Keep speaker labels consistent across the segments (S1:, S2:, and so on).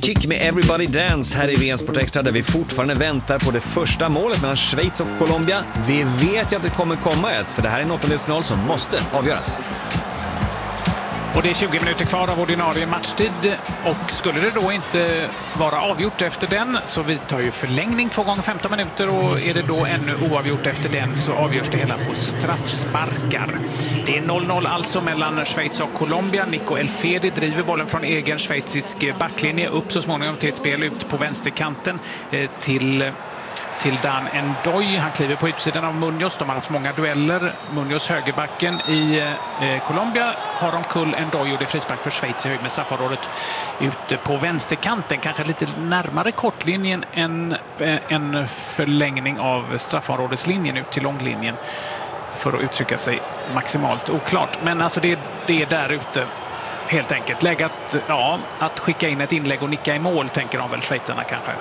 S1: Magic med Everybody Dance här i VM Sport Extra där vi fortfarande väntar på det första målet mellan Schweiz och Colombia. Vi vet ju att det kommer komma ett, för det här är en åttondelsfinal som måste avgöras.
S2: Och det är 20 minuter kvar av ordinarie matchtid och skulle det då inte vara avgjort efter den så vi tar ju förlängning 2 gånger 15 minuter och är det då ännu oavgjort efter den så avgörs det hela på straffsparkar. Det är 0-0 alltså mellan Schweiz och Colombia. Nico Elfedi driver bollen från egen schweizisk backlinje upp så småningom till ett spel ut på vänsterkanten till Dan Ndoye. Han kliver på utsidan av Munoz. De har haft många dueller. Munoz högerbacken i Colombia har de kull Ndoye och det är frispark för Schweiz i hög med straffområdet ute på vänsterkanten. Kanske lite närmare kortlinjen än en förlängning av straffområdeslinjen ut till långlinjen för att uttrycka sig maximalt oklart. Men alltså det är där ute helt enkelt. Läge att skicka in ett inlägg och nicka i mål tänker de väl schweizarna kanske.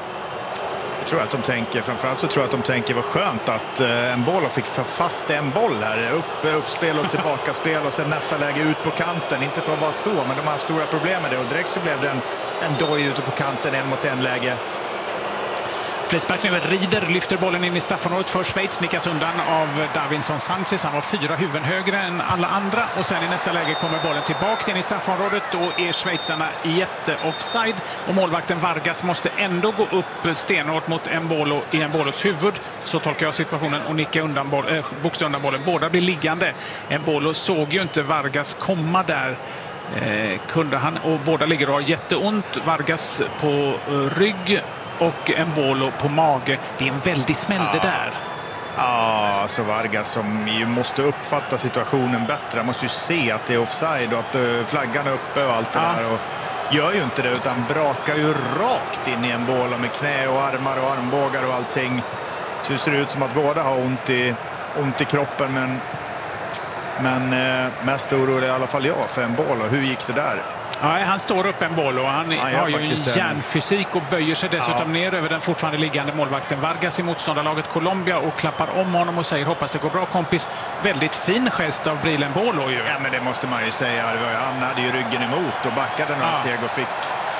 S3: Framförallt så tror jag att de tänker vad skönt att Embolo fick fast en boll här. Uppspel och tillbaka spel och sen nästa läge ut på kanten. Inte för att vara så, men de har haft stora problem med det. Och direkt så blev det en Ndoye ute på kanten, 1-mot-1 läge.
S2: Frispark nu. Rieder lyfter bollen in i straffområdet för Schweiz. Nickas undan av Davinson Sanchez. Han var 4 huvuden högre än alla andra. Och sen i nästa läge kommer bollen tillbaka in i straffområdet. Då är schweizarna jätte-offside. Och målvakten Vargas måste ändå gå upp stenhårt mot Embolo i Embolos huvud. Så tolkar jag situationen och nicka undan boxa undan bollen. Båda blir liggande. Embolo såg ju inte Vargas komma där. Kunde han. Och båda ligger och har jätteont. Vargas på rygg och Embolo på mage. Det är en väldig smäll det där.
S3: Ja, alltså Vargas som ju måste uppfatta situationen bättre. Han måste ju se att det är offside och att flaggan är uppe och allt det där. Och gör ju inte det utan brakar ju rakt in i Embolo med knä och armar och armbågar och allting. Så det ser ut som att båda har ont i kroppen. Men mest orolig i alla fall jag för Embolo. Hur gick det där?
S2: Ja, han står upp Embolo och han har ju en järnfysik och böjer sig dessutom ner över den fortfarande liggande målvakten Vargas i motståndarlaget Colombia och klappar om honom och säger hoppas det går bra kompis. Väldigt fin gest av Bril Embolo ju.
S3: Ja, men det måste man ju säga. Han hade ju ryggen emot och backade några steg och fick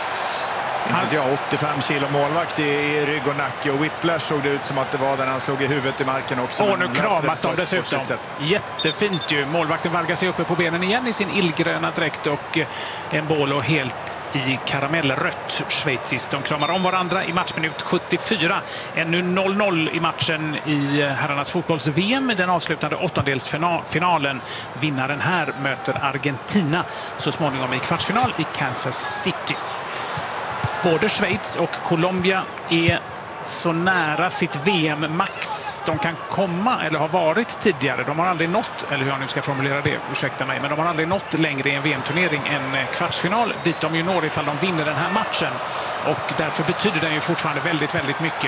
S3: 85 kilo målvakt i rygg och nacke och whiplash såg det ut som att det var där han slog i huvudet i marken också.
S2: Och nu kramas de dessutom. Jättefint ju. Målvakten Vargas är uppe på benen igen i sin illgröna dräkt och Embolo helt i karamellrött schweiziskt. De kramar om varandra i matchminut 74. Ännu 0-0 i matchen i herrarnas fotbolls-VM. Den avslutande åttondelsfinalen. Vinnaren här möter Argentina så småningom i kvartsfinal i Kansas City. Både Schweiz och Colombia är så nära sitt VM-max de kan komma eller har varit tidigare. De har aldrig nått, eller hur jag nu ska formulera det, ursäkta mig, men de har aldrig nått längre i en VM-turnering än kvartsfinal dit de ju når ifall de vinner den här matchen. Och därför betyder den ju fortfarande väldigt, väldigt mycket.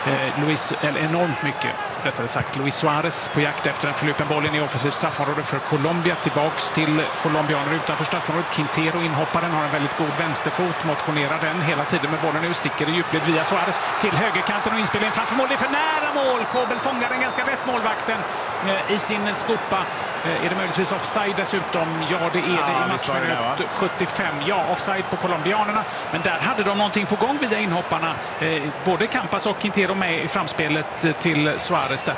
S2: Enormt mycket, rättare sagt. Luis Suarez på jakt efter en förlupen bollen i offensiv straffområde för Colombia. Tillbaks till colombianer utanför straffområdet. Quintero, inhopparen, har en väldigt god vänsterfot. Motionerar den hela tiden med bollen nu. Sticker i djupled via Suarez till högerkanten och inspelningen framför mål. Det är för nära mål. Kobel fångar den ganska rätt målvakten i sin skopa. Är det möjligtvis offside dessutom? Ja, det är det i matchminut 75. Ja, offside på colombianerna. Men där hade de någonting på gång via inhopparna. Både Campas och Quintero med i framspelet till Suarez där.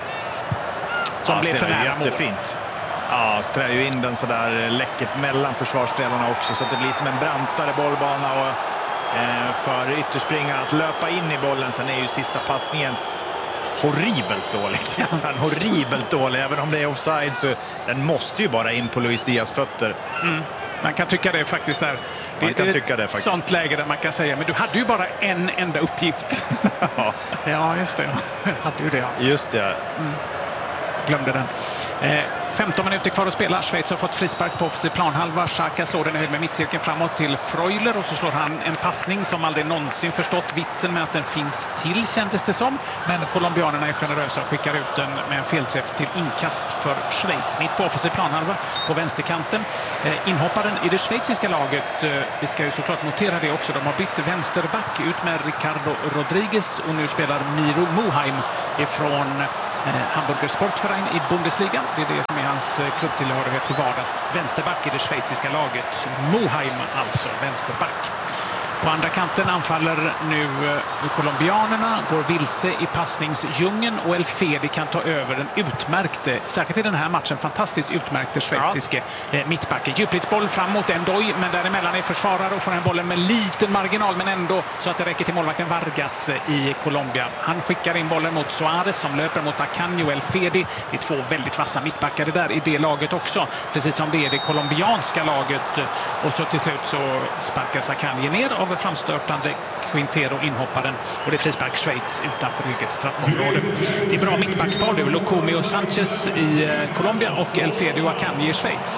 S2: Som blev för nära mål.
S3: Jättefint. Ja, trär ju in den så där läckert mellan försvarsspelarna också så att det blir som en brantare bollbana och för ytterspringaren att löpa in i bollen. Sen är ju sista passningen horribelt dålig. Horribelt dålig. Även om det är offside så den måste ju bara in på Luis Diaz fötter.
S2: Man kan tycka det faktiskt där. Det är ett sånt läge där man kan säga men du hade ju bara en enda uppgift. Ja, just det. Hade ju det.
S3: Just det.
S2: Glömde den. 15 minuter kvar att spela. Schweiz har fått frispark på offensiv planhalva. Xhaka slår den i höjd med mittcirkeln framåt till Freuler och så slår han en passning som aldrig någonsin förstått vitsen med att den finns till, kändes det som. Men colombianerna är generösa och skickar ut den med en felträff till inkast för Schweiz. Mitt på offensiv planhalva på vänsterkanten. Inhopparen i det schweiziska laget, vi ska ju såklart notera det också, de har bytt vänsterback ut med Ricardo Rodriguez och nu spelar Miro Mohaim ifrån Hamburger Sportverein i Bundesliga. Det är det som är hans klubbtillhörighet till vardags. Vänsterback i det schweiziska laget. Mohaim alltså, vänsterback. På andra kanten anfaller nu colombianerna, går vilse i passningsdjungeln och El Fedi kan ta över den utmärkte, särskilt i den här matchen, fantastiskt utmärkte schweiziske mittbacken. Djupledsboll fram mot Endoy, men däremellan är försvarare och får den bollen med liten marginal, men ändå så att det räcker till målvakten Vargas i Colombia. Han skickar in bollen mot Suarez som löper mot Akanji och El Fedi. Det är två väldigt vassa mittbackare där i det laget också, precis som det är det colombianska laget. Och så till slut så sparkas Akanji ner av framstörtande Quintero, inhopparen, och det är frispark Schweiz utanför eget straffområde. Det är bra mittbackspar, det är Lukumi och Sanchez i Colombia och El Fedi och Akanji i Schweiz.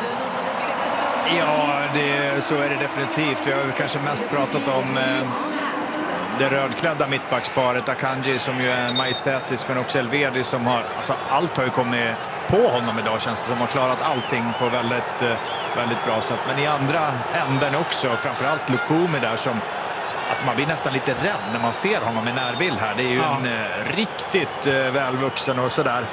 S3: Ja, så är det definitivt. Vi har kanske mest pratat om det rödklädda mittbacksparet Akanji som ju är majestätisk, men också El Fedi som har, alltså allt har ju kommit på honom idag, känns det som, har klarat allting på väldigt bra sätt. Men i andra änden också, framförallt Lukumi där som, alltså man blir nästan lite rädd när man ser honom i närbild här. Det är ju en riktigt välvuxen och sådär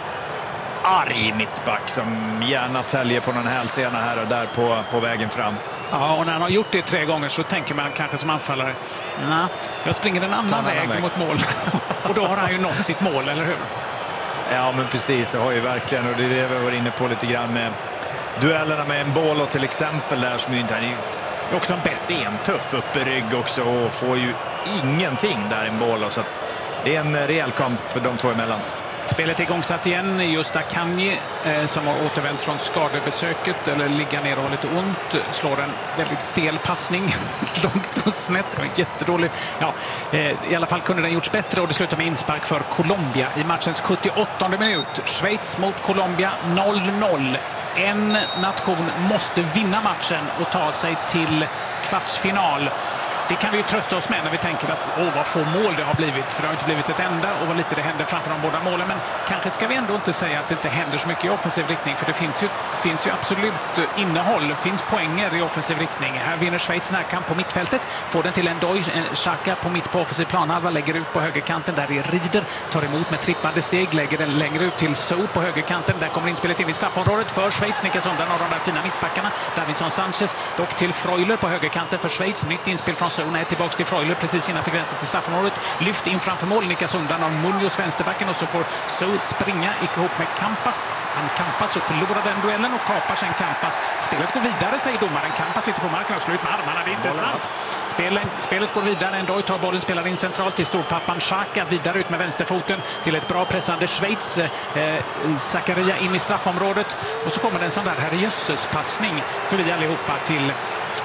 S3: arg mittback som gärna täljer på någon hälsena här och där på vägen fram.
S2: Ja, och när han har gjort det 3 gånger så tänker man kanske som anfallare, nej, jag springer en annan väg mot mål. Och då har han ju nått sitt mål, eller hur?
S3: Ja, men precis, det har ju verkligen, och det är det vi var inne på lite grann med duellerna med Embolo till exempel där, som ju inte är
S2: också en
S3: stentuff upp i rygg också och får ju ingenting där Embolo, så att det är en rejäl kamp de två emellan.
S2: Spelet är igångsatt igen. Just Akanji som har återvänt från skadebesöket eller ligger ner och har lite ont, slår en väldigt stel passning långt och snett. Det var jättedålig. Ja, i alla fall kunde den gjorts bättre och det slutar med inspark för Colombia i matchens 78:e minut. Schweiz mot Colombia 0-0. En nation måste vinna matchen och ta sig till kvartsfinal. Det kan vi ju trösta oss med när vi tänker att vad få mål det har blivit. För det har inte blivit ett enda och vad lite det händer framför de båda målen. Men kanske ska vi ändå inte säga att det inte händer så mycket i offensiv riktning. För det finns ju absolut innehåll. Det finns poänger i offensiv riktning. Här vinner Schweiz närkamp på mittfältet. Får den till Endoy. Xhaka på mitt på offensiv planhalva. Lägger ut på högerkanten. Där är Rieder. Tar emot med trippade steg. Lägger den längre ut till So på högerkanten. Där kommer inspelet in i straffområdet för Schweiz. Nickas undan av de där fina mittbackarna. Davinson Sanchez dock till Freuler på högerkanten för Schweiz. Nytt inspel från So. Nej, tillbaka till Freuler precis innanför gränsen till straffområdet. Lyft in framför mål, nickas undan av Munoz vänsterbacken och så får So springa ihop med Campas. Han Campas och förlorar den duellen och kapar sen Campas. Spelet går vidare, säger domaren. Campas sitter på marken och slår ut med armarna. Det är inte sant. Spelet går vidare. Endoy tar bollen, spelar in centralt till storpappan Xhaka. Vidare ut med vänsterfoten till ett bra pressande Schweiz. Zakaria in i straffområdet. Och så kommer det en sån där herrejösses passning förbi allihopa till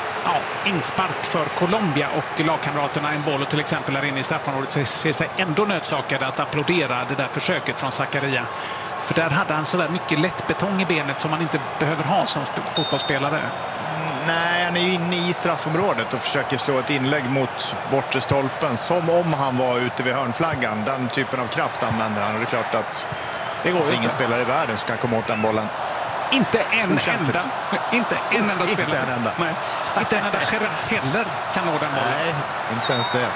S2: inspark för Colombia, och lagkamraterna Embolo till exempel är inne i straffområdet ser sig ändå nödsakade att applådera det där försöket från Zakaria. För där hade han så där mycket lätt betong i benet som man inte behöver ha som fotbollsspelare.
S3: Nej, han är ju inne i straffområdet och försöker slå ett inlägg mot bortre stolpen som om han var ute vid hörnflaggan. Den typen av kraft använder han, och det är klart att det går ingen spelare i världen som kan komma åt den bollen.
S2: Inte en enda spelare.
S3: Inte en enda.
S2: Nej. Inte en enda sheriff heller kan nå den bollen.
S3: Nej, inte ens det.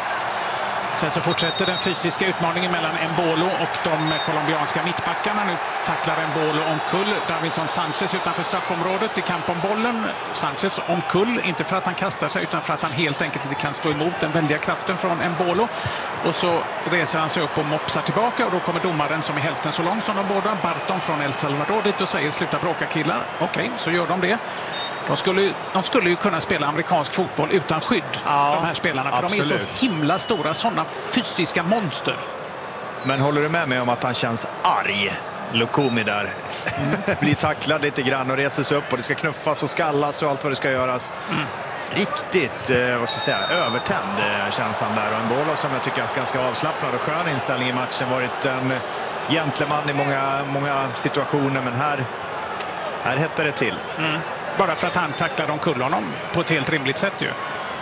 S2: Sen så fortsätter den fysiska utmaningen mellan Embolo och de colombianska mittbackarna. Nu tacklar Embolo omkull Davinson Sanchez utanför straffområdet i kamp om bollen. Sanchez omkull, inte för att han kastar sig utan för att han helt enkelt inte kan stå emot den väldiga kraften från Embolo. Och så reser han sig upp och mopsar tillbaka, och då kommer domaren som är hälften så lång som de båda, Barton från El Salvador, dit och säger sluta bråka killar. Okej, så gör de det. De skulle ju kunna spela amerikansk fotboll utan skydd, de här spelarna. För absolut. De är så himla stora, sådana fysiska monster.
S3: Men håller du med mig om att han känns arg? Lukumi där. Blir tacklad lite grann och reser sig upp och det ska knuffas och skallas och allt vad det ska göras. Riktigt, vad ska jag säga, övertänd känns han där. Och en boll som jag tycker är ganska avslappnad och skön inställning i matchen. Varit en gentleman i många situationer, men här hettar det till.
S2: Bara för att han tacklar omkull honom på ett helt rimligt sätt ju.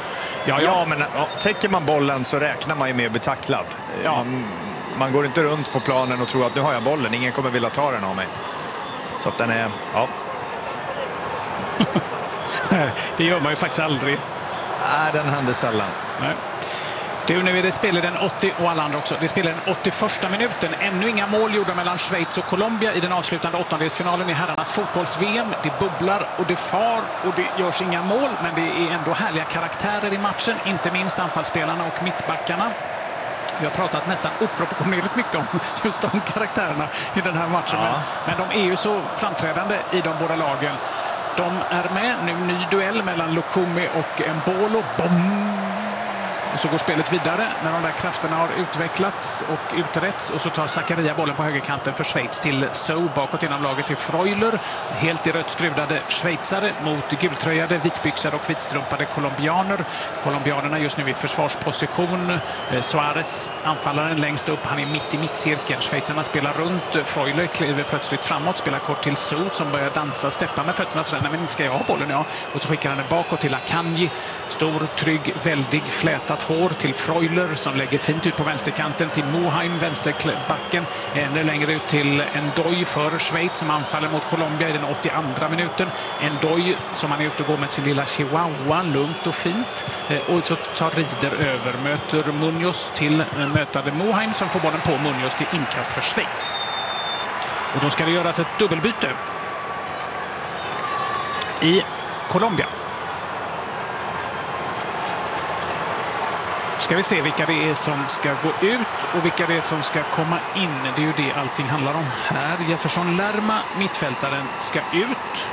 S3: Ja, men täcker man bollen så räknar man ju med att bli tacklad. Ja. Man går inte runt på planen och tror att nu har jag bollen, ingen kommer vilja ta den av mig. Så att den är,
S2: Det gör man ju faktiskt aldrig.
S3: Nej, den händer sällan.
S2: Nej. Nu är det spelar den 80 och alla andra också. Det spelar den 81:a minuten. Ännu inga mål gjorda mellan Schweiz och Colombia i den avslutande åttondelsfinalen i herrarnas fotbolls-VM. Det bubblar och det far och det görs inga mål, men det är ändå härliga karaktärer i matchen. Inte minst anfallsspelarna och mittbackarna. Vi har pratat nästan oproportionerligt mycket om just de karaktärerna i den här matchen. Ja. Men de är ju så framträdande i de båda lagen. De är med. Nu ny duell mellan Lukumi och Embolo. Boom! Och så går spelet vidare när de där krafterna har utvecklats och uträtts. Och så tar Zakaria bollen på högerkanten för Schweiz till So. Bakåt inom laget till Freuler. Helt i rött skruvade schweizare mot gultröjade, vitbyxade och vitstrumpade colombianer. Colombianerna just nu i försvarsposition. Suarez, anfallaren längst upp, han är mitt i mittcirkeln. Schweizarna spelar runt. Freuler kliver plötsligt framåt, spelar kort till So som börjar dansa, steppa med fötterna sådär. Men ska jag ha bollen? Ja. Och så skickar han den bakåt till Akanji. Stor, trygg, väldig, flätat hår till Freuler som lägger fint ut på vänsterkanten till Moheim, vänsterbacken. Ännu längre ut till Ndoye för Schweiz som anfaller mot Colombia i den 82:a minuten. Ndoye som han är ute och går med sin lilla chihuahua, lugnt och fint. Och så tar Rieder över, möter Munoz till mötade Moheim som får bollen på Munoz till inkast för Schweiz. Och då ska det göras ett dubbelbyte i Colombia. Ska vi se vilka det är som ska gå ut och vilka det är som ska komma in. Det är ju det allting handlar om här. Jefferson Lerma, mittfältaren, ska ut.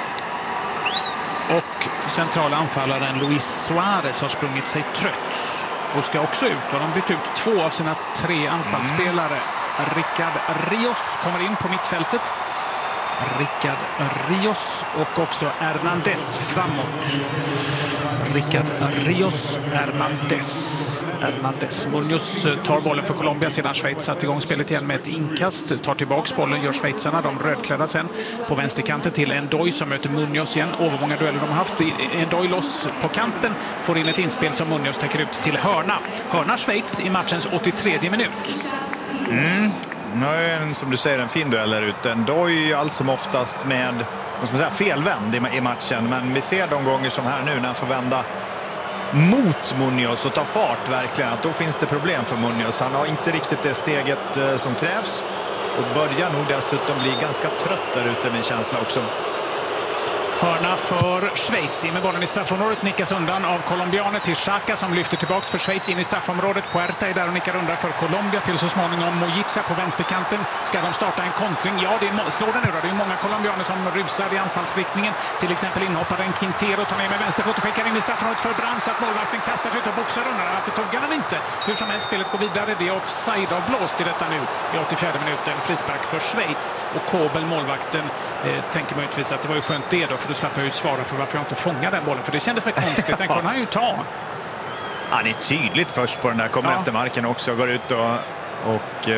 S2: Och centrala anfallaren Luis Suarez har sprungit sig trött och ska också ut. Och de bytt ut 2 av sina 3 anfallsspelare. Ricard Rios kommer in på mittfältet. Ricard Rios och också Hernandez framåt. Ricard Rios, Hernandez. Munoz tar bollen för Colombia sedan Schweiz satt igång spelet igen med ett inkast. Tar tillbaks bollen, gör schweizarna, de rödklädda sen på vänsterkanten till Ndoye som möter Munoz igen. Många dueller de har haft. Ndoye loss på kanten, får in ett inspel som Munoz täcker ut till hörna. Hörna Schweiz i matchens 83:e minut.
S3: Nu är som du säger en fin duell där ute. Ndoye allt som oftast med felvänd i matchen. Men vi ser de gånger som här nu när han får vända mot Munoz och ta fart verkligen. Att då finns det problem för Munoz. Han har inte riktigt det steget som krävs. Och börjar nog dessutom bli ganska trött där ute med känsla också.
S2: Hörna för Schweiz. In med bollen i straffområdet, nickas undan av colombianer till Xhaka som lyfter tillbaks för Schweiz in i straffområdet. Puerta är där och nickar undan för Colombia till så småningom Mojica på vänsterkanten. Ska de starta en kontring? Ja, slår den nu då. Det är många colombianer som rusar i anfallsriktningen. Till exempel inhopparen Quintero tar ner med vänsterfot och skickar in i straffområdet för Brandt så att målvakten kastar ut och boxar undan. Varför tog han inte? Hur som helst, spelet går vidare. Det är offside avblåst i detta nu i 84:e minuten. Frispark för Schweiz och Kobel, målvakten, tänker möjligtvis att det var ju skönt det då. För då slapp jag ju svara för varför jag inte fångade den bollen. För det kändes för konstigt. Den kunde han ju ta.
S3: Han är tydligt först på den där. Kommer efter marken också. Går ut och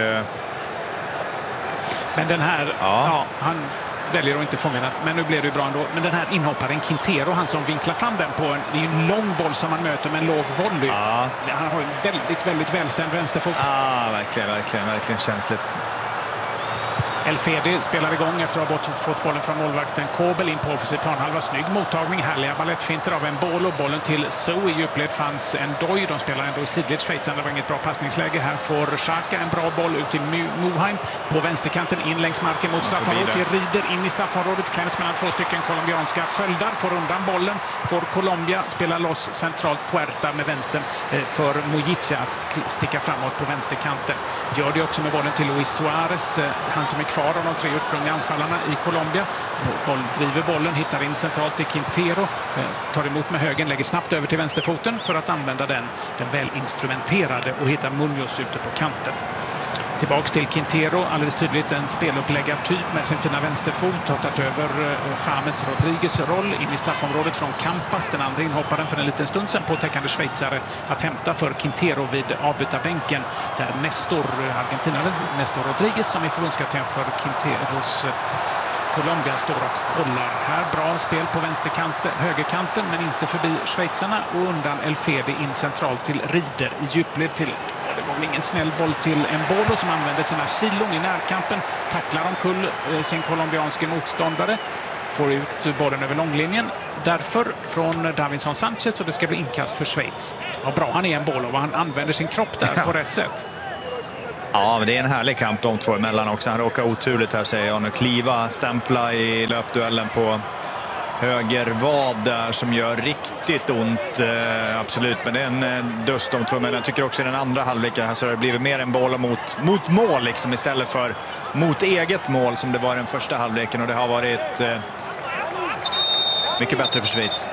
S2: Men den här... han väljer att inte fånga den. Men nu blev det ju bra ändå. Men den här inhopparen Quintero, han som vinklar fram den på en... Det är ju en lång boll som man möter med en låg volley. Han har en väldigt välständ vänsterfot.
S3: Verkligen känsligt.
S2: Elfedi spelar igång efter att ha fått bollen från målvakten Kobel in på offensiv planhalva. Snygg mottagning, härliga ballettfinter av Embolo. Bollen till So. I djupled fanns Ndoye. De spelar ändå i sidled. Schweiz, det var inget bra passningsläge. Här får Xhaka en bra boll ut till Moheim. På vänsterkanten in längs marken mot straffområdet till Rieder. In i straffområdet. Kläms mellan 2 stycken colombianska sköldar. Får undan bollen. Får Colombia spela loss centralt Puerta med vänstern för Mojica att sticka framåt på vänsterkanten. Gör det också med bollen till Luis Suarez. Han som är kvar av de 3 ursprungliga anfallarna i Colombia. Driver bollen, hittar in centralt till Quintero. Tar emot med högen, lägger snabbt över till vänsterfoten för att använda den väl instrumenterade och hittar Munoz ute på kanten. Tillbaks till Quintero, alldeles tydligt en speluppläggartyp med sin fina vänsterfot. Har tagit över James Rodriguez roll in i straffområdet från Campas. Den andra inhopparen för en liten stund sedan på täckande schweizare att hämta för Quintero vid avbytarbänken. Där Argentinaren Nestor Rodriguez som är förbundskapten för Quinteros Colombia står och kollar. Här bra spel på högerkanten men inte förbi schweizarna och undan Elfedi in centralt till Rieder i djupled till... Det var ingen snäll boll till Embolo som använde sina kilon i närkampen. Tacklar omkull sin colombianske motståndare. får ut bollen över långlinjen. Därför från Davinson Sanchez och det ska bli inkast för Schweiz. Vad bra han är en boll och han använder sin kropp där på rätt sätt.
S3: Ja, men det är en härlig kamp de två emellan också. Han råkar oturligt här, säger jag. Kliva, stämpla i löpduellen på höger vad där som gör riktigt ont. Absolut, men det är en dust de två. Men jag tycker också i den andra halvleken här så har det blivit mer en boll mot mål liksom, istället för mot eget mål som det var i den första halvleken. Och det har varit mycket bättre för Schweiz.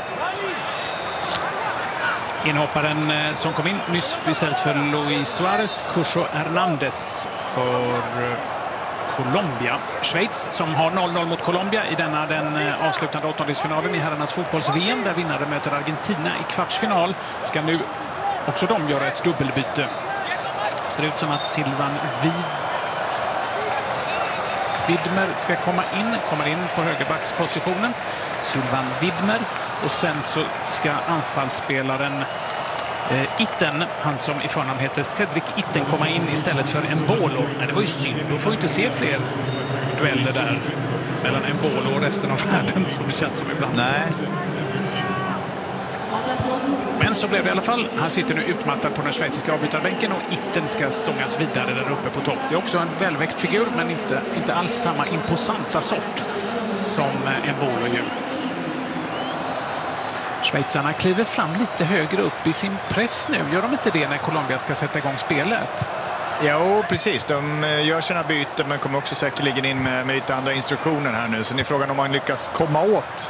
S2: Inhopparen som kom in nyss istället för Luis Suarez, Cucho Hernández för Colombia. Schweiz som har 0-0 mot Colombia i den avslutande åttondelsfinalen i herrarnas fotbolls-VM där vinnare möter Argentina i kvartsfinal. Ska nu också de göra ett dubbelbyte. Ser ut som att Silvan Widmer ska kommer in på högerbackspositionen. Silvan Widmer. Och sen så ska anfallsspelaren Itten, han som i förnamn heter Cedric Itten, komma in istället för Embolo. Nej, det var ju synd. Då får vi inte se fler dueller där mellan Embolo och resten av världen som det känns som ibland.
S3: Nej.
S2: Men så blev det i alla fall. Han sitter nu utmattad på den schweiziska avbytarbänken och Itten ska stångas vidare där uppe på topp. Det är också en välväxt figur men inte alls samma imposanta sort som Embolo ju. Schweizarna kliver fram lite högre upp i sin press nu. Gör de inte det när Colombia ska sätta igång spelet?
S3: Jo, precis. De gör sina byten men kommer också säkerligen in med lite andra instruktioner här nu. Sen är frågan om man lyckas komma åt.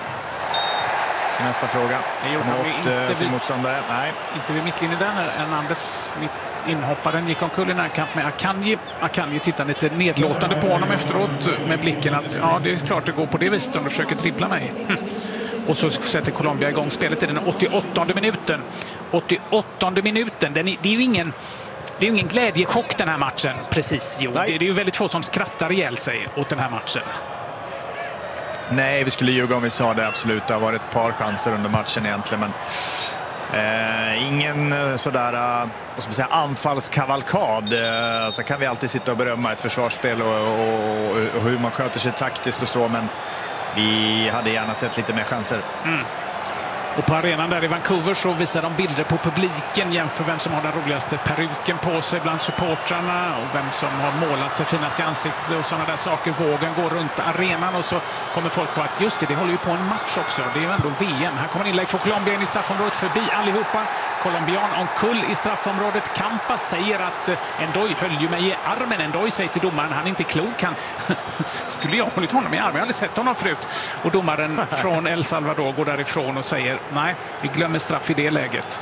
S3: Nästa fråga. Komma åt sin motståndare. Nej.
S2: Inte vid mittlinjen där när Hernandez, inhopparen, gick omkull i närkamp med Akanji. Akanji tittar lite nedlåtande på honom efteråt med blicken att ja, det är klart det går på det viset om du försöker dribbla mig. Och så sätter Colombia igång spelet i den 88:e minuten. 88:e minuten. Det är ju ingen glädjechock den här matchen. Precis, jo. Det är ju väldigt få som skrattar ihjäl sig åt den här matchen.
S3: Nej, vi skulle ljuga om vi sa det, absolut. Det har varit ett par chanser under matchen egentligen, men ingen sådär vad ska man säga, anfallskavalkad. Så kan vi alltid sitta och berömma ett försvarsspel och hur man sköter sig taktiskt och så, men vi hade gärna sett lite mer chanser.
S2: Och på arenan där i Vancouver så visar de bilder på publiken, jämför vem som har den roligaste peruken på sig bland supportrarna och vem som har målat sig finast i ansiktet och sådana där saker. Vågen går runt arenan och så kommer folk på att just det håller ju på en match också. Det är ju ändå VM. Här kommer inlägg för Colombia in i straffområdet förbi allihopa. Colombian omkull i straffområdet. Campa säger att Endoy höll ju mig i armen. Endoy säger till domaren, han är inte klok. Han skulle jag hållit honom i armen? Jag har aldrig sett honom förut. Och domaren från El Salvador går därifrån och säger nej, vi glömmer straff i det läget.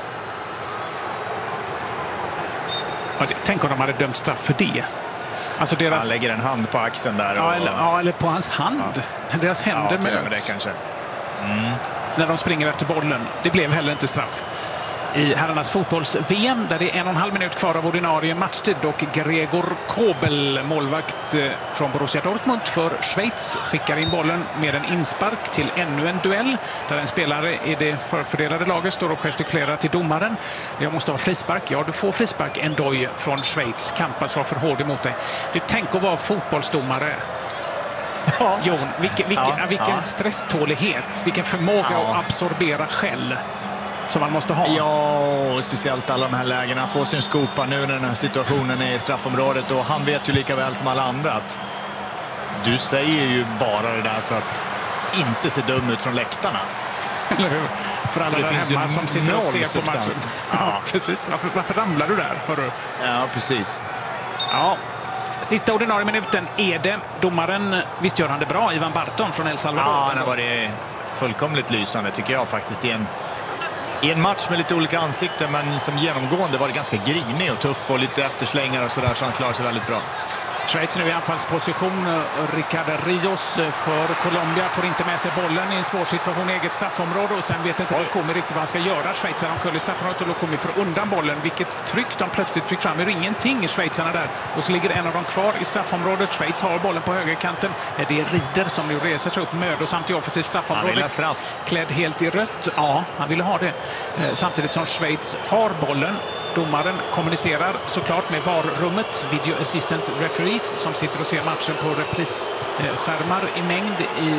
S2: Tänk om de hade dömt straff för det. Alltså deras... Han
S3: lägger en hand på axeln där.
S2: Eller på hans hand. Ja. Deras händer möts.
S3: Det kanske.
S2: När de springer efter bollen. Det blev heller inte straff. I herrarnas fotbolls-VM där det är 1,5 minut kvar av ordinarie matchtid och Gregor Kobel, målvakt från Borussia Dortmund för Schweiz, skickar in bollen med en inspark till ännu en duell där en spelare i det förfördelade laget står och gestikulerar till domaren. Jag måste ha frispark. Ja, du får frispark. Endoy från Schweiz. Kampas var för hård emot dig. Du tänk att vara fotbollsdomare. Ja. Jon, vilken stresstålighet, vilken förmåga att absorbera skäll som man måste ha.
S3: Ja, och speciellt alla de här lägena. Få sin skopa nu när den här situationen är i straffområdet. Och han vet ju lika väl som alla andra att du säger ju bara det där för att inte se dum ut från läktarna.
S2: Eller hur? För alla där hemma som sitter och ser på matchen. Ja, precis. Varför ramlar du där? Hör du?
S3: Ja, precis.
S2: Ja. Sista ordinarie minuten är det. Domaren, visst gör han det bra, Ivan Barton från El Salvador.
S3: Ja, han har varit fullkomligt lysande tycker jag faktiskt i en match med lite olika ansikten, men som genomgående var det ganska grinig och tuff och lite efterslängar och sådär, så han klarar sig väldigt bra.
S2: Schweiz nu i anfallsposition. Ricardo Rios för Colombia får inte med sig bollen i en svår situation i eget straffområde och sen vet inte Lokomi riktigt vad han ska göra. Schweiz är omkull i straffområdet och Lokomi får undan bollen. Vilket tryck de plötsligt fick fram ur ingenting i Schweizarna där. Och så ligger en av dem kvar i straffområdet. Schweiz har bollen på högerkanten. Det är Rieder som nu reser sig upp mödosamt i offensivt straffområde.
S3: Han vill ha straff.
S2: Klädd helt i rött. Ja, han ville ha det. Samtidigt som Schweiz har bollen. Domaren kommunicerar såklart med VAR-rummet, Video Assistant Referees, som sitter och ser matchen på reprisskärmar i mängd i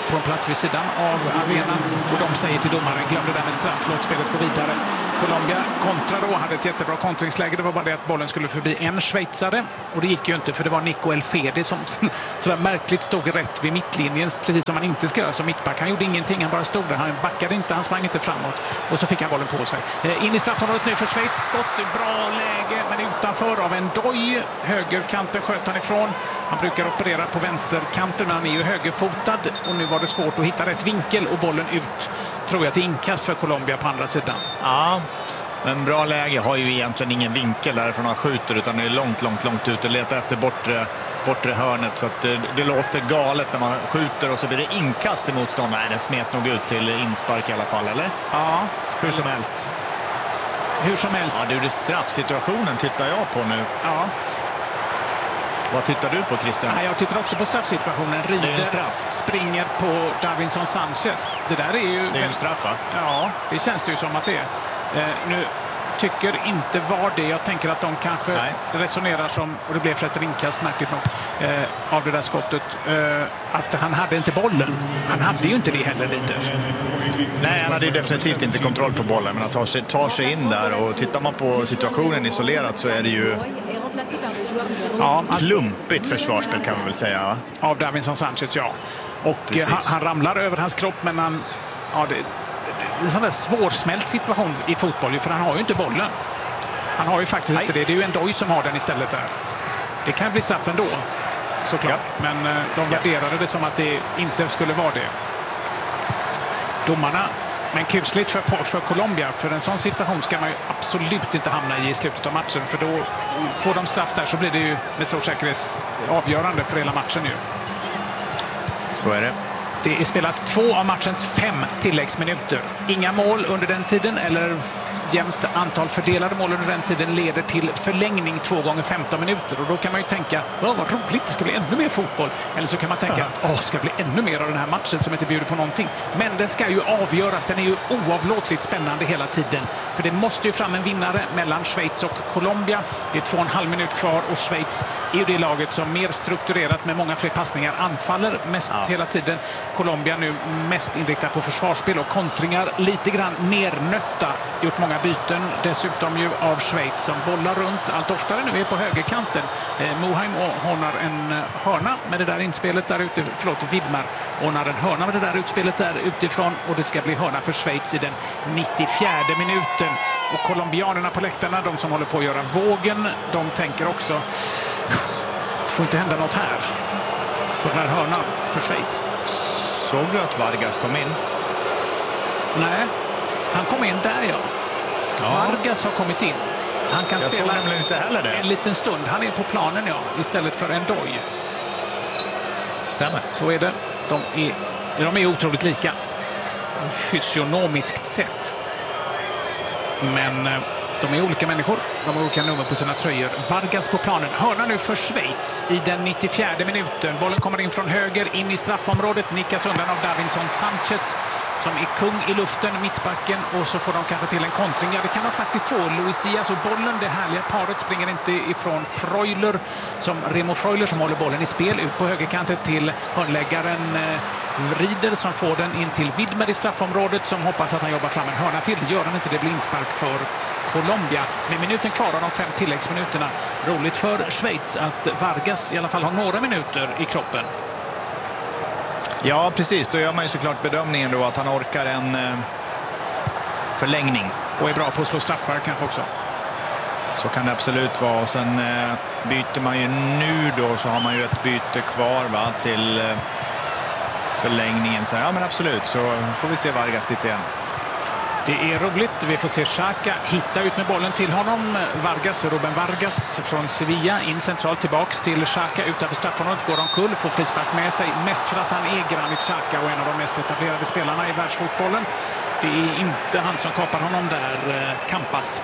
S2: på en plats vid sidan av arenan och de säger till domaren, glöm det där med straff, låt spelet gå vidare. Colombia kontra då, hade ett jättebra kontringsläge. Det var bara det att bollen skulle förbi en schweizare och det gick ju inte för det var Nico Elfedi som sådär märkligt stod rätt vid mittlinjen, precis som man inte ska göra som mittback. Han gjorde ingenting, han bara stod där, han backade inte, han sprang inte framåt och så fick han bollen på sig. In i straffområdet nu för Schweiz, skott, bra läge men utanför av en Doj. Högerkanten sköt han ifrån. Han brukar operera på vänsterkanten men han är ju högerfotad och nu var det svårt att hitta rätt vinkel och bollen ut, tror jag, till inkast för Colombia på andra sidan.
S3: Ja, men bra läge, har ju egentligen ingen vinkel därifrån han skjuter utan det är långt ut och letar efter bortre hörnet så att det låter galet när man skjuter och så blir det inkast i motståndaren. Nej, den smet nog ut till inspark i alla fall, eller?
S2: Ja.
S3: Hur som helst. Ja, det är straffsituationen tittar jag på nu.
S2: Ja.
S3: Vad tittar du på, Christian?
S2: Ja, jag tittar också på straffsituationen. Rieder springer på Davinson Sanchez. Det där är ju...
S3: Det är en straff, va?
S2: Ja, det känns det ju som att det är. Nu tycker inte var det. Jag tänker att de kanske resonerar som, och det blev förresten inkast märkligt nog, av det där skottet, att han hade inte bollen. Han hade ju inte det heller, Rieder.
S3: Nej, han hade ju definitivt inte kontroll på bollen, men han tar sig in där och tittar man på situationen isolerat så är det ju klumpigt försvarsspel kan man väl säga, va?
S2: Av Davinson Sanchez, ja. Och han ramlar över hans kropp, men han... Ja, det är en sån där svårsmält situation i fotboll, för han har ju inte bollen. Han har ju faktiskt inte det. Det är ju en Doj som har den istället där. Det kan bli straff ändå, såklart. Ja. Men de värderade det som att det inte skulle vara det. Domarna, men kusligt för Colombia. För en sån situation ska man ju absolut inte hamna i slutet av matchen. För då får de straff där så blir det ju med stor säkerhet avgörande för hela matchen ju.
S3: Så är det.
S2: Det är spelat 2 av matchens 5 tilläggsminuter. Inga mål under den tiden eller jämnt antal fördelade mål under den tiden leder till förlängning 2 gånger 15 minuter. Och då kan man ju tänka, vad roligt, det ska bli ännu mer fotboll. Eller så kan man tänka, det ska bli ännu mer av den här matchen som inte bjuder på någonting. Men den ska ju avgöras, den är ju oavlåtligt spännande hela tiden. För det måste ju fram en vinnare mellan Schweiz och Colombia. Det är 2,5 minut kvar och Schweiz är ju det laget som mer strukturerat med många fler passningar anfaller mest hela tiden. Colombia nu mest inriktad på försvarsspel och kontringar, lite grann nernötta, gjort många byten, dessutom ju av Schweiz som bollar runt allt oftare nu är på högerkanten. Moheim ordnar en hörna med det där inspelet där ute, Widmar ordnar en hörna med det där utspelet där utifrån och det ska bli hörna för Schweiz i den 94 minuten. Och colombianerna på läktarna, de som håller på att göra vågen, de tänker också, det får inte hända något här på den här hörnan för Schweiz.
S3: Såg du att Vargas kom in?
S2: Nej, han kom in där, ja. Vargas har kommit in. Han kan spela
S3: inte heller det.
S2: En liten stund. Han är på planen, istället för en Doj.
S3: Stämmer.
S2: Så är det. De är otroligt lika. Fysionomiskt sett. Men de är olika människor. De har olika nummer på sina tröjor. Vargas på planen. Hörna nu för Schweiz i den 94 minuten. Bollen kommer in från höger in i straffområdet. Nickas undan av Davinson Sanchez som är kung i luften, mittbacken, och så får de kanske till en kontring. Ja, det kan de faktiskt få. Luis Diaz och bollen, det härliga paret, springer inte ifrån Remo Freuler som håller bollen i spel ut på högerkanten till hörnläggaren Rieder som får den in till Widmer i straffområdet som hoppas att han jobbar fram en hörna till. Det gör han inte, det blir inspark för Colombia. Med minuten kvar av de 5 tilläggsminuterna. Roligt för Schweiz att Vargas i alla fall har några minuter i kroppen.
S3: Ja, precis. Då gör man ju såklart bedömningen då att han orkar en förlängning.
S2: Och är bra på att slå straffar kanske också.
S3: Så kan det absolut vara. Och sen byter man ju nu då, så har man ju ett byte kvar till förlängningen. Så ja, men absolut. Så får vi se Vargas lite igen.
S2: Det är roligt. Vi får se Xhaka hitta ut med bollen till honom. Ruben Vargas från Sevilla in centralt tillbaks till Xhaka utanför straffområdet. Går omkull, får frispark med sig. Mest för att han är Granit Xhaka och en av de mest etablerade spelarna i världsfotbollen. Det är inte han som kapar honom där, Campas.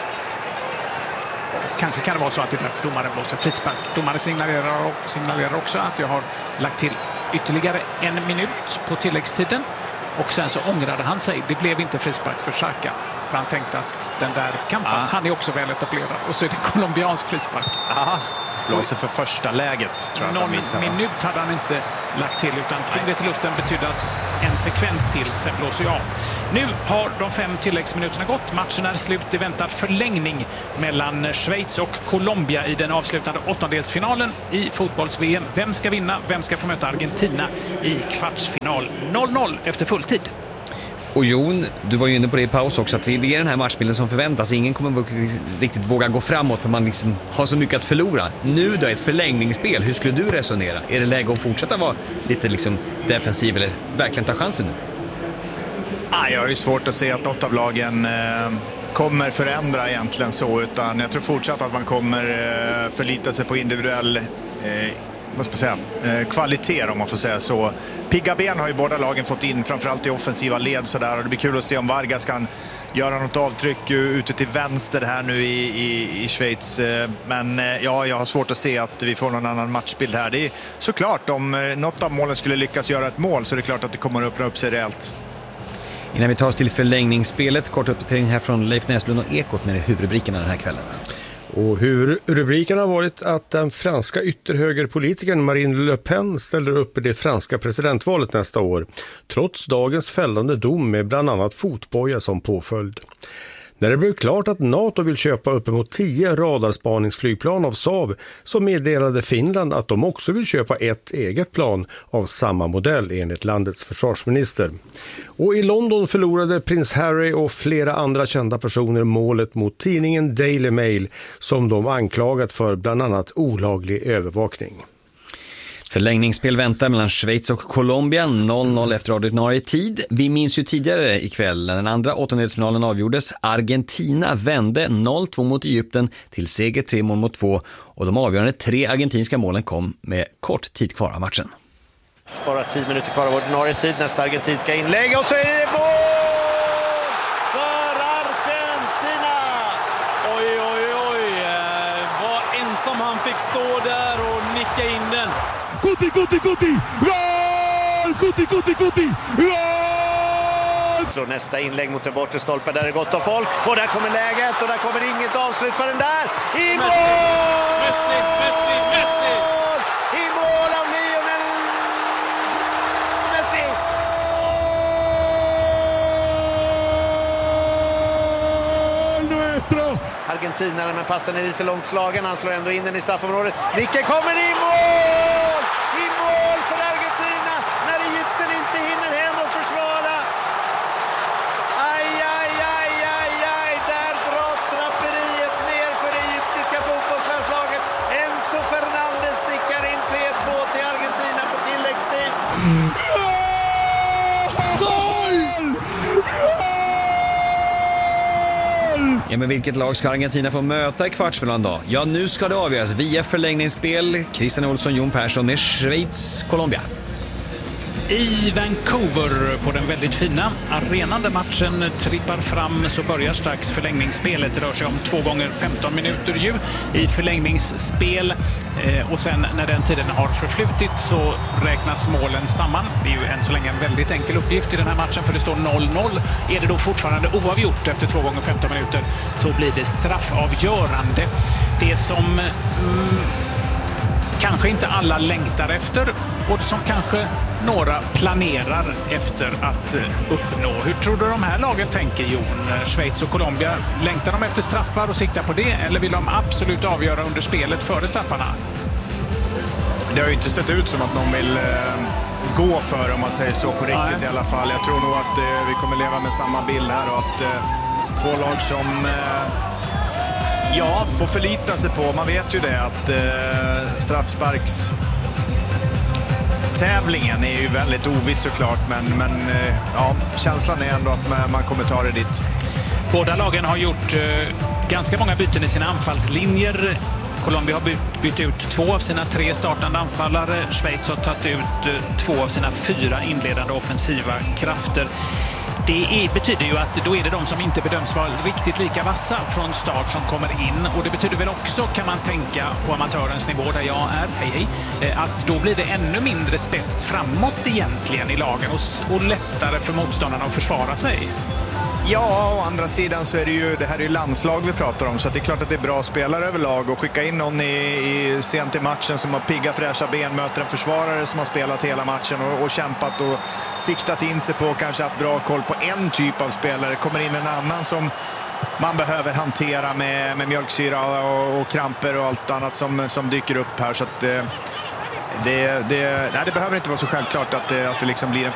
S2: Kanske kan det vara så att det är därför domaren blåser frispark. Domaren signalerar också att jag har lagt till ytterligare 1 minut på tilläggstiden. Och sen så ångrade han sig. Det blev inte frispark för Xhaka. För han tänkte att den där Campas, han är också väl etablerad. Och så är det colombiansk frispark.
S3: Aha. utblåser för första läget. Tror jag
S2: någon minut hade han inte lagt till, utan fingret i luften betydde att en sekvens till, sen blåser jag av. Nu har de 5 tilläggsminuterna gått. Matchen är slut. Det väntar förlängning mellan Schweiz och Colombia i den avslutande åttondelsfinalen i fotbolls-VM. Vem ska vinna? Vem ska få möta Argentina i kvartsfinal? 0-0 efter fulltid.
S1: Och Jon, du var ju inne på det i paus också, att det är den här matchbilden som förväntas. Ingen kommer riktigt våga gå framåt för man liksom har så mycket att förlora. Nu då, ett förlängningsspel, hur skulle du resonera? Är det läge att fortsätta vara lite liksom defensiv eller verkligen ta chansen nu?
S3: Jag har ju svårt att se att något av lagen kommer förändra egentligen så, utan jag tror fortsatt att man kommer förlita sig på individuell kvalitet, om man får säga så. Pigga ben har ju båda lagen fått in, framförallt i offensiva led så där, och det blir kul att se om Vargas kan göra något avtryck ute till vänster här nu i Schweiz. Men ja, jag har svårt att se att vi får någon annan matchbild här. Det är såklart, om något av målen skulle lyckas göra ett mål så är det klart att det kommer att öppna upp sig rejält.
S1: Innan vi tar oss till förlängningsspelet, kort uppdatering här från Leif Näslund och Ekot med huvudrubrikerna den här kvällen.
S4: Och huvudrubriken har varit att den franska ytterhögerpolitikern Marine Le Pen ställer upp i det franska presidentvalet nästa år, trots dagens fällande dom med bland annat fotboja som påföljd. När det blev klart att NATO vill köpa uppemot 10 radarspaningsflygplan av Saab, så meddelade Finland att de också vill köpa ett eget plan av samma modell enligt landets försvarsminister. Och i London förlorade prins Harry och flera andra kända personer målet mot tidningen Daily Mail, som de anklagat för bland annat olaglig övervakning.
S1: Förlängningsspel väntar mellan Schweiz och Colombia, 0-0 efter ordinarie tid. Vi minns ju tidigare ikväll när den andra åttondelsfinalen avgjordes. Argentina vände 0-2 mot Egypten till seger 3-2, och de avgörande 3 argentinska målen kom med kort tid kvar av matchen.
S5: Bara 10 minuter kvar av ordinarie tid, nästa argentinska inlägg, och så är det mål för Argentina!
S6: Oj, vad ensam han fick stå där och nicka in den.
S7: Guti! Gol! Guti! Gol!
S5: Slår nästa inlägg mot den bortre stolpen, där är gott om folk. Och där kommer läget, och där kommer inget avslut för den där. I mål!
S6: Messi!
S5: I mål av Lionel Messi! Argentinaren, men passen är lite långt slagen. Han slår ändå in den i straffområdet. Nicken kommer i mål! I mål för Argentina när Egypten inte hinner hem och försvara. Aj. Där dras draperiet ner för det egyptiska fotbollslandslaget. Enzo Fernandez nickar in 3-2 till Argentina på tilläggstid.
S1: Ja, men vilket lag ska Argentina få möta i kvartsfinalen då? Ja, nu ska det avgöras via förlängningsspel. Christian Olsson, Jon Persson med Schweiz, Colombia.
S2: I Vancouver på den väldigt fina arenan där matchen trippar fram så börjar strax förlängningsspelet. Det rör sig om 2 gånger 15 minuter ju i förlängningsspel. Och sen när den tiden har förflutit så räknas målen samman. Det är ju än så länge en väldigt enkel uppgift i den här matchen, för det står 0-0. Är det då fortfarande oavgjort efter 2 gånger 15 minuter så blir det straffavgörande. Det som kanske inte alla längtar efter och som kanske några planerar efter att uppnå. Hur tror du de här lagen tänker, Jon? Schweiz och Colombia, längtar de efter straffar och siktar på det, eller vill de absolut avgöra under spelet före straffarna?
S3: Det har ju inte sett ut som att någon vill gå för, om man säger så, på riktigt. Nej. I alla fall. Jag tror nog att vi kommer leva med samma bild här, och att 2 lag som får förlita sig på. Man vet ju det att straffsparkstävlingen är ju väldigt oviss såklart, men känslan är ändå att man kommer ta det dit.
S2: Båda lagen har gjort ganska många byten i sina anfallslinjer. Colombia har bytt ut 2 av sina 3 startande anfallare. Schweiz har tagit ut 2 av sina 4 inledande offensiva krafter. Det betyder ju att då är det de som inte bedöms vara riktigt lika vassa från start som kommer in. Och det betyder väl också, kan man tänka, på amatörens nivå där jag är, att då blir det ännu mindre spets framåt egentligen i lagen och lättare för motståndarna att försvara sig.
S3: Ja, å andra sidan så är det här är ju landslag vi pratar om, så att det är klart att det är bra spelare överlag, och skicka in någon sent i matchen som har pigga fräscha ben, möter en försvarare som har spelat hela matchen och kämpat och siktat in sig på, kanske haft bra koll på en typ av spelare, kommer in en annan som man behöver hantera med mjölksyra och kramper och allt annat som dyker upp här, så att det behöver inte vara så självklart att det liksom blir en